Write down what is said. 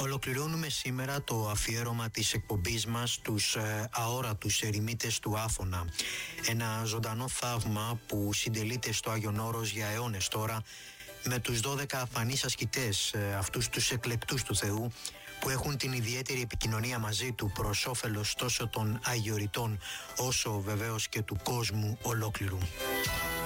Ολοκληρώνουμε σήμερα το αφιέρωμα της εκπομπής μας στους αόρατους ερημίτες του Άφωνα. Ένα ζωντανό θαύμα που συντελείται στο Άγιον Όρος για αιώνες τώρα, με τους 12 αφανείς ασκητές, αυτούς τους εκλεκτούς του Θεού, που έχουν την ιδιαίτερη επικοινωνία μαζί του προς όφελος τόσο των αγιοριτών όσο βεβαίως και του κόσμου ολόκληρου.